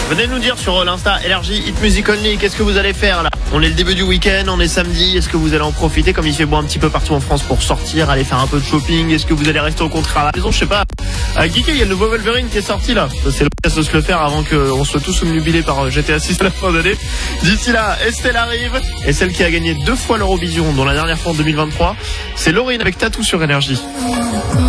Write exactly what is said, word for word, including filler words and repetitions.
Venez nous dire sur l'Insta L R J Hit Music Only, qu'est-ce que vous allez faire là? On est le début du week-end, on est samedi, est-ce que vous allez en profiter comme il fait beau un petit peu partout en France pour sortir, aller faire un peu de shopping? Est-ce que vous allez rester au contraire à la maison? Je sais pas. À Geeky, il y a le nouveau Wolverine qui est sorti là. C'est l'occasion de se le faire avant qu'on soit tous omnubilés par G T A six à la fin d'année. D'ici là, Estelle arrive, et celle qui a gagné deux fois l'Eurovision, dont la dernière fois en deux mille vingt-trois, c'est Laurine avec Tatou sur Énergie.